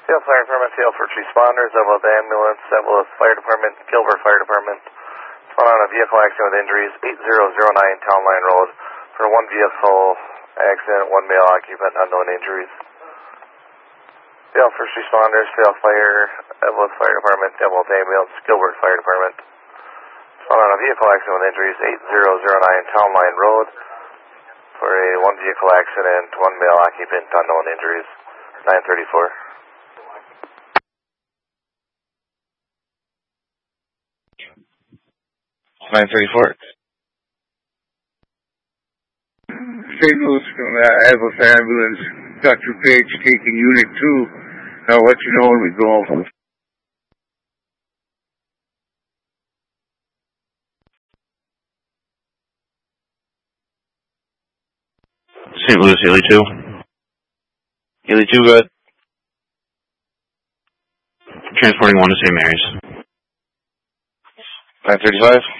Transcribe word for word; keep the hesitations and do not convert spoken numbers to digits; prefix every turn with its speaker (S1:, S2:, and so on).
S1: Seattle Fire Department, Seattle First Responders, that was ambulance, that was Fire Department, Gilbert Fire Department. It's on a vehicle accident with injuries, eight zero zero nine Town Line Road. For one vehicle accident, one male occupant, unknown injuries. Seattle First Responders, Seattle Fire, that was Fire Department, that was ambulance, Gilbert Fire Department. It's on a vehicle accident with injuries, eight zero zero nine Town Line Road. For a one vehicle accident, one male occupant, unknown injuries, nine thirty-four. nine thirty-four.
S2: Saint Louis uh, Ambulance, Doctor Page taking Unit two. I'll let you know when we go.
S3: Saint Louis, Haley two. Haley two, good. Transporting one to Saint Mary's.
S1: nine thirty-five.